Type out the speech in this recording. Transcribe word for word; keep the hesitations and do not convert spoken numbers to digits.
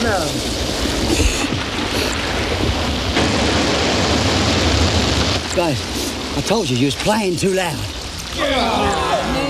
No. Guys, I told you you was playing too loud.